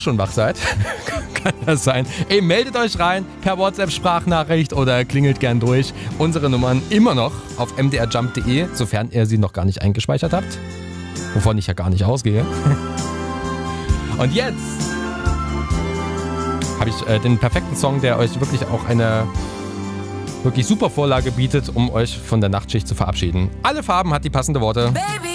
schon wach seid. Kann das sein? Ey, meldet euch rein per WhatsApp-Sprachnachricht oder klingelt gern durch. Unsere Nummern immer noch auf mdrjump.de, sofern ihr sie noch gar nicht eingespeichert habt. Wovon ich ja gar nicht ausgehe. Und jetzt habe ich den perfekten Song, der euch wirklich auch eine wirklich super Vorlage bietet, um euch von der Nachtschicht zu verabschieden. Alle Farben hat die passende Worte. Baby.